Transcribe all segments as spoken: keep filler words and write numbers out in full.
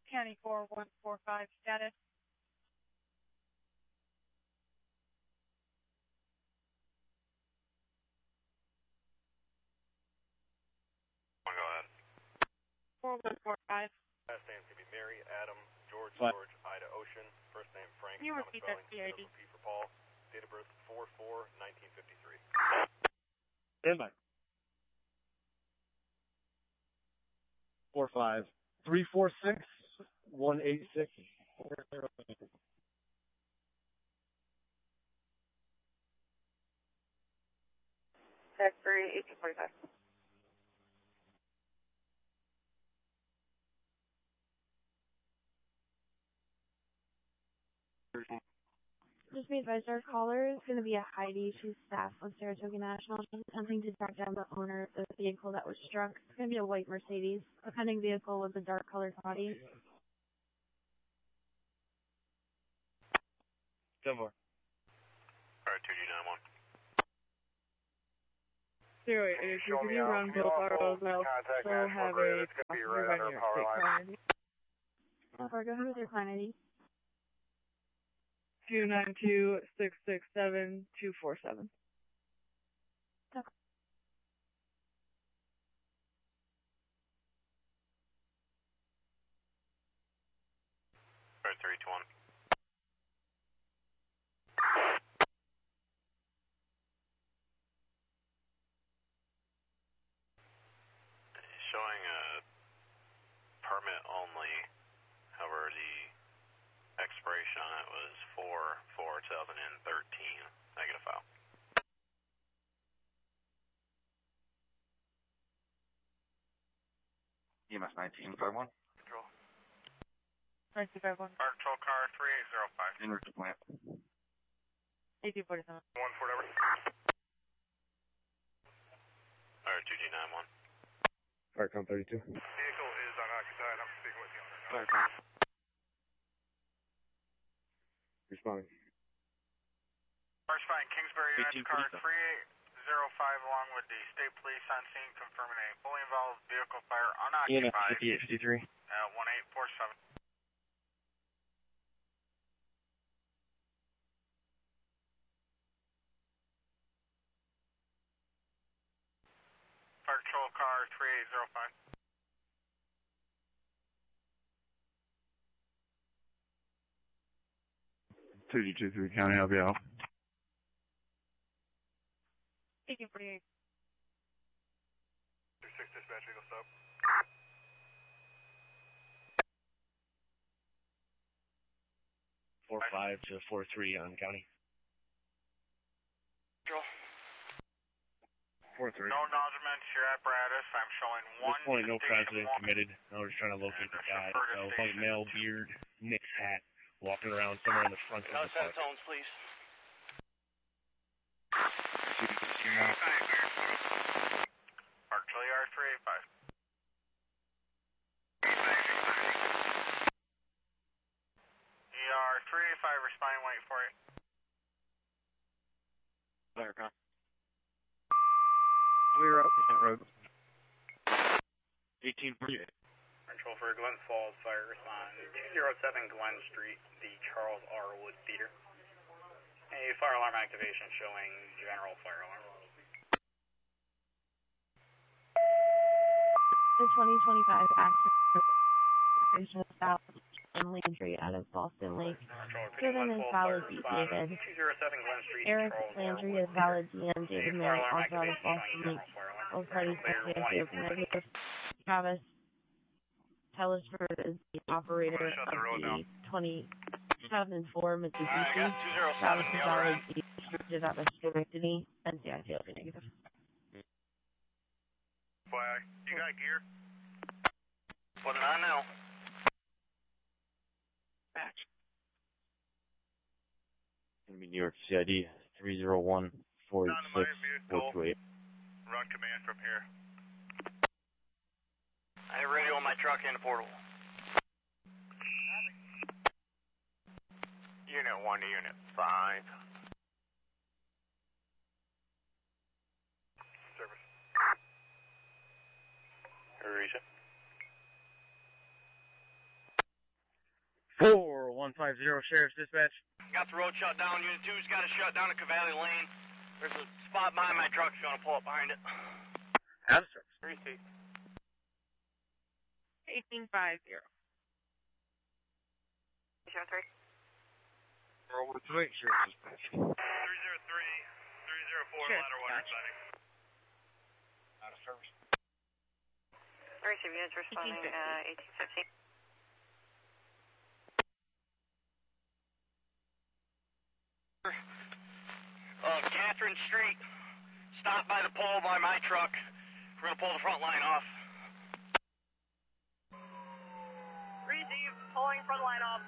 County four one four five status. Go ahead. four one four five. Last name's going to be Mary, Adam, George, What? George, Ida, Ocean. First name Frank, Can you Thomas repeat Spelling, that C I D? P for Paul. Date of birth four four nineteen fifty-three. Stand by. Four five three four six one eight six four zero. Tech three eighteen forty five. Just be advised, our caller is going to be a Heidi. She's staff of Saratoga National. She's attempting to track down the owner of the vehicle that was struck. It's going to be a white Mercedes. The pending vehicle with a dark colored body. Ten more. Alright, two G nine one. Zero eight eight two. Can you run both our roads now? We'll have a passenger right near state line. Alpha, go ahead with your client I D. Two nine two six six seven two four seven. Alright, three two one. Showing a permit only, however the expiration on it was four four twenty thirteen. Negative file. E M S nineteen five one. Control. nineteen five one. Fire control car three eight zero five. In route to plant. eighteen forty seven. One Fort Everett. Alright, two G nine one. Firecom thirty-two. Vehicle is unoccupied. I'm speaking with the owner now. Firecom. Responding. First fine, Kingsbury, units eighteen car forty-seven. three eight zero five along with the state police on scene confirming a fully involved vehicle fire E N S unoccupied fifty-eight fifty-three. at one eight four seven. Fire control car three eight zero five. two G two three County, help you out. eighteen forty eight. two six dispatch, vehicle stop. Four five to four three on county. Control. Four three. No acknowledgements, your apparatus. I'm showing At one. this point, no station crime incident one. committed. Now we're just trying to locate the guy. Deferred So, station. white male, beard, Nick's hat, walking around somewhere in the front of the park. tones, please. Park Charlie R three eight five. E R three eight five responding, wait for it. Firecom. We're up that road. eighteen forty-eight. Control for Glen Falls Fire respond two oh seven Glen Street, the Charles R. Wood Theater. A fire alarm activation showing general fire alarm. The twenty twenty-five accident of South Landry out of Boston Lake. Driven is valid D. David. two oh seven Glen Street, Eric Charles R. Landry Wood is valid D M. David A Mary, fire alarm also out of activation Boston showing Lake. general fire alarm. Both parties Clear are negative. Travis Tellisford is the operator of the twenty two thousand four Mitsubishi. Travis is valid D. Restricted at Schenectady. And C I T L P negative. Flag, you got gear? Put it on now. Match. Gonna be New York C I D three zero one four Down to my six vehicle. four two eight. Run command from here. I have radio on my truck in the portal. Unit one to unit five. Service. Region. one five zero, Sheriff's Dispatch. Got the road shut down. Unit two's got to shut down to Cavalli Lane. There's a spot behind my truck if you want to pull up behind it. Have service. Receive. eighteen five zero. zero three. zero one three, Sheriff's Dispatch. three zero three, three zero four, Sure. ladder wire signing. Out of service. Receive units responding, uh, eighteen fifty. Uh, Catherine Street. Stop by the pole by my truck. We're going to pull the front line off. Receive, pulling front line off.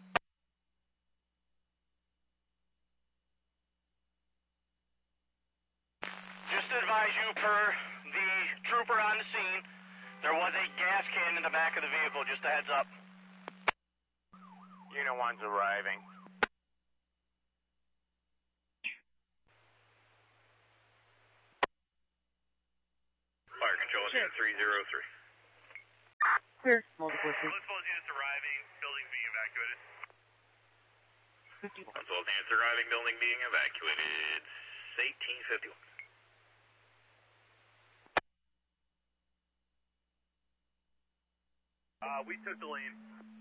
Just to advise you, per the trooper on the scene, there was a gas can in the back of the vehicle. Just a heads up. Unit one's arriving. Fire control, unit three zero three. Clear. Multiple Both units arriving, building being evacuated. fifty-one. Both units arriving, building being evacuated. eighteen fifty-one. Uh, we took the lane.